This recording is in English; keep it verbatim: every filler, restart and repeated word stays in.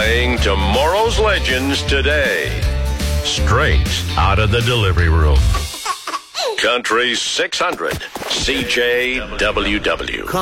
Playing tomorrow's legends today. Straight out of the delivery room. Country six hundred, C J W W.